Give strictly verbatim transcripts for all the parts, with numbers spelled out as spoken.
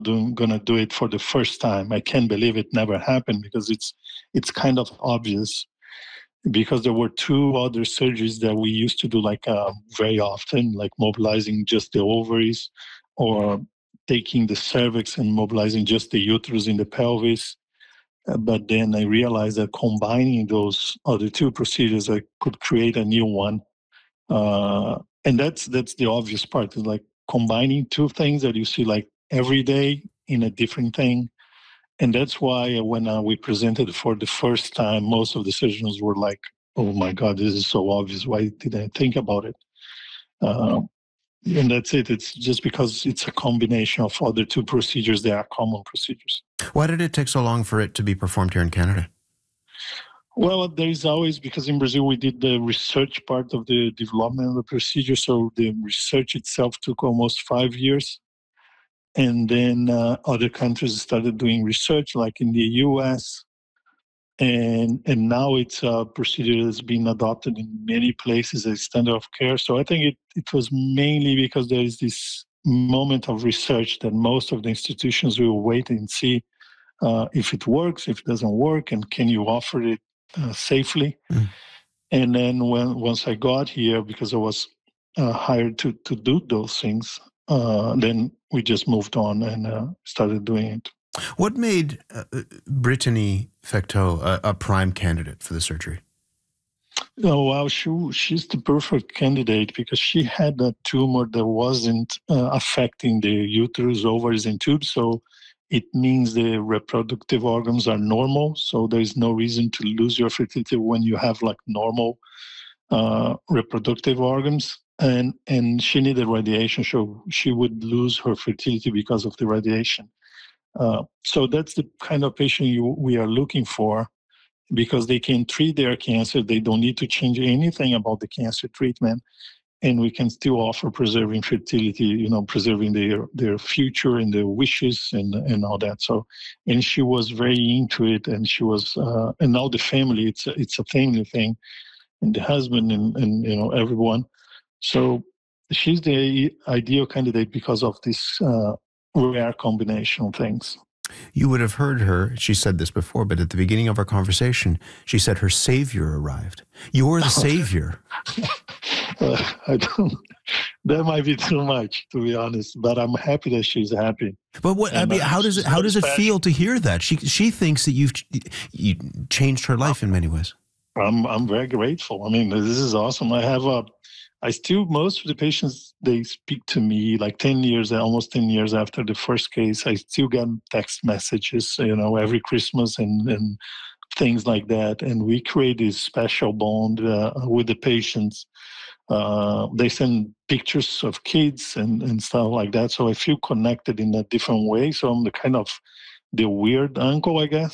doing, gonna do it for the first time. I can't believe it never happened because it's it's kind of obvious. Because there were two other surgeries that we used to do like uh, very often, like mobilizing just the ovaries or taking the cervix and mobilizing just the uterus in the pelvis. Uh, but then I realized that combining those other two procedures, I could create a new one. Uh, and that's that's the obvious part, is like combining two things that you see like every day in a different thing. And that's why when uh, we presented for the first time, most of the surgeons were like, oh my God, this is so obvious. Why didn't I think about it? Uh, and that's it. It's just because it's a combination of other two procedures. They are common procedures. Why did it take so long for it to be performed here in Canada? Well, there is always, because in Brazil we did the research part of the development of the procedure. So the research itself took almost five years. And then uh, other countries started doing research, like in the U S. And and now it's a procedure that's been adopted in many places as standard of care. So I think it, it was mainly because there is this moment of research that most of the institutions will wait and see uh, if it works, if it doesn't work, and can you offer it uh, safely. Mm. And then when once I got here, because I was uh, hired to, to do those things, uh, then we just moved on and uh, started doing it. What made uh, Brittany Fecteau a, a prime candidate for the surgery? Oh, well, she, she's the perfect candidate because she had a tumor that wasn't uh, affecting the uterus, ovaries, and tubes. So it means the reproductive organs are normal. So there is no reason to lose your fertility when you have like normal uh, reproductive organs. And, and she needed radiation, so she would lose her fertility because of the radiation. Uh, so that's the kind of patient you, we are looking for, because they can treat their cancer. They don't need to change anything about the cancer treatment, and we can still offer preserving fertility, you know, preserving their, their future and their wishes and, and all that. So, and she was very into it, and she was, uh, and now the family, it's a, it's a family thing, and the husband and, and, you know, everyone. So she's the ideal candidate because of this uh, rare combination of things. You would have heard her, she said this before, but at the beginning of our conversation, she said her savior arrived. You're the savior. uh, I don't, that might be too much, to be honest, but I'm happy that she's happy. But what, I mean, how does it, how does it feel to hear that? She, she thinks that you've you changed her life in many ways. I'm, I'm very grateful. I mean, this is awesome. I have a, I still, most of the patients, they speak to me like ten years, almost ten years after the first case. I still get text messages, you know, every Christmas and, and things like that. And we create this special bond uh, with the patients. Uh, they send pictures of kids and, and stuff like that. So I feel connected in a different way. So I'm the kind of the weird uncle, I guess.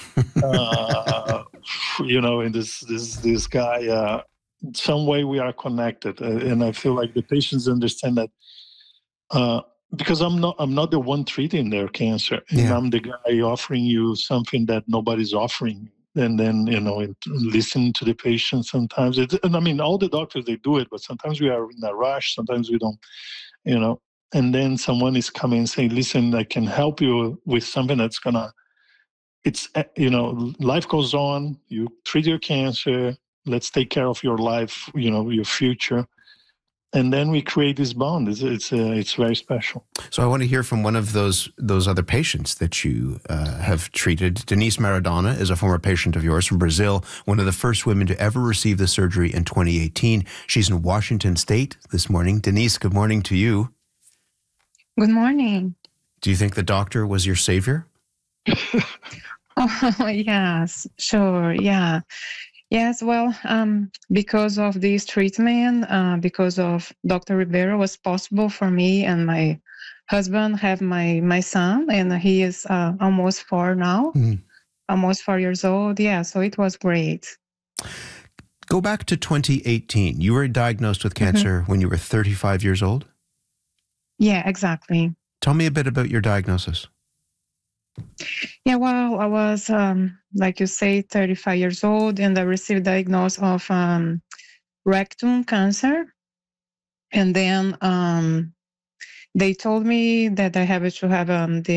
uh, you know, and this, this, this guy, uh, some way we are connected, uh, and I feel like the patients understand that uh, because I'm not I'm not the one treating their cancer, and yeah. I'm the guy offering you something that nobody's offering, and then you know it, listen to the patient sometimes. It, and I mean, all the doctors, they do it, but sometimes we are in a rush, sometimes we don't, you know. And then someone is coming and saying, "Listen, I can help you with something that's gonna." It's you know, life goes on. You treat your cancer. Let's take care of your life, you know, your future. And then we create this bond. It's it's, uh, it's very special. So I want to hear from one of those those other patients that you uh, have treated. Denise Maradona is a former patient of yours from Brazil, one of the first women to ever receive the surgery in twenty eighteen. She's in Washington State this morning. Denise, good morning to you. Good morning. Do you think the doctor was your savior? Oh, yes, sure, yeah. Yes, well, um, because of this treatment, uh, because of Doctor Ribeiro, was possible for me and my husband have my, my son, and he is uh, almost four now, mm. almost four years old. Yeah, so it was great. Go back to twenty eighteen. You were diagnosed with cancer mm-hmm. when you were thirty-five years old? Yeah, exactly. Tell me a bit about your diagnosis. Yeah, well, I was, um, like you say, thirty-five years old, and I received diagnosis of um, rectum cancer. And then um, they told me that I have to have um, the